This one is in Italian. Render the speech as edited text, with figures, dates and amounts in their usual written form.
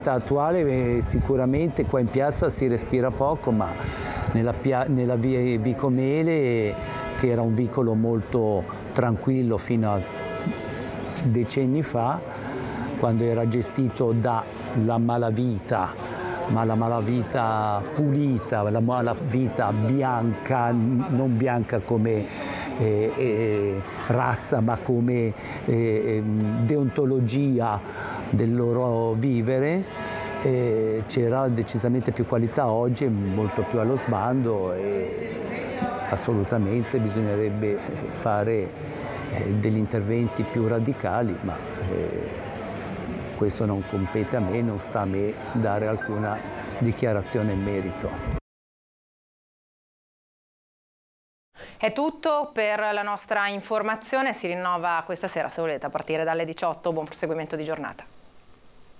Attuale sicuramente qua in piazza si respira poco, ma nella via Vicomele, che era un vicolo molto tranquillo fino a decenni fa, quando era gestito dalla malavita, ma la malavita pulita, la malavita bianca, non bianca come razza, ma come deontologia del loro vivere, c'era decisamente più qualità. Oggi è molto più allo sbando e assolutamente bisognerebbe fare degli interventi più radicali, ma questo non compete a me, non sta a me dare alcuna dichiarazione in merito. È tutto per la nostra informazione, si rinnova questa sera se volete a partire dalle 18. Buon proseguimento di giornata.